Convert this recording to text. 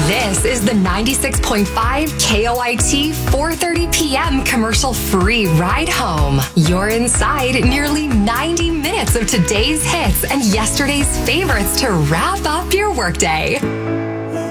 This is the 96.5 KOIT 4:30 p.m. commercial-free ride home. You're inside nearly 90 minutes of today's hits and yesterday's favorites to wrap up your workday.